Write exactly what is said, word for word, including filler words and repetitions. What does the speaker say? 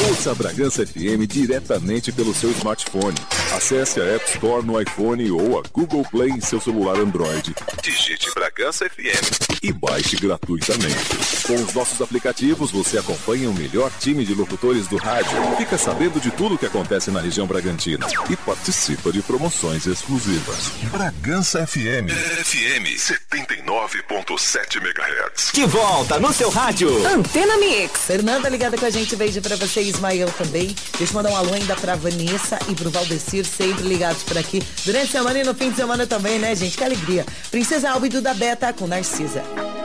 Ouça a Bragança F M diretamente pelo seu smartphone. Acesse a App Store no iPhone ou a Google Play em seu celular Android. Digite Bragança F M e baixe gratuitamente. Com os nossos aplicativos, você acompanha o melhor time de locutores do rádio, fica sabendo de tudo o que acontece na região Bragantina e participa de promoções exclusivas. Bragança F M. F M setenta e nove ponto sete megahertz. De volta no seu rádio. Antena Mix. Fernanda ligada com a gente, beijo pra você, Ismael também. Deixa eu mandar um alô ainda pra Vanessa e pro Valdecir, sempre ligados por aqui. Durante a semana e no fim de semana também, né, gente? Que alegria. Princesa Alba e Duda Beta com Narcisa.